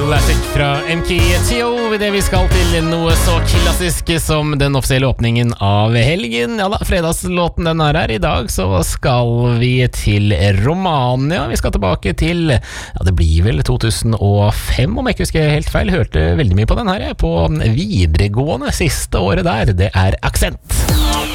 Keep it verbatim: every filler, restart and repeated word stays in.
Classic fra M K T O, det vi skal til noe så klassisk som den offisielle åpningen av helgen. Ja da, fredagslåten den er her. I dag så skal vi til Romania. Vi skal tilbake til, ja det blir vel to tusen og fem om jeg ikke husker helt feil. Hørte veldig mye på den her på videregående siste året der. Det er Aksent.